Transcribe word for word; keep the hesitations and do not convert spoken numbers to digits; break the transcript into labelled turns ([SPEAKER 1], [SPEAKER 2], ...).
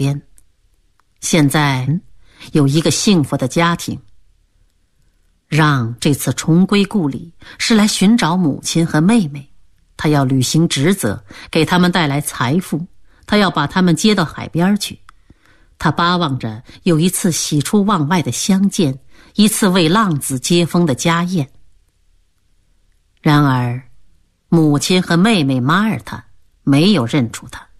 [SPEAKER 1] 边。现在有一个幸福的家庭。让这次重归故里是来寻找母亲和妹妹，他要履行职责，给他们带来财富，他要把他们接到海边去。他巴望着有一次喜出望外的相见，一次为浪子接风的家宴。然而母亲和妹妹马耳他没有认出他。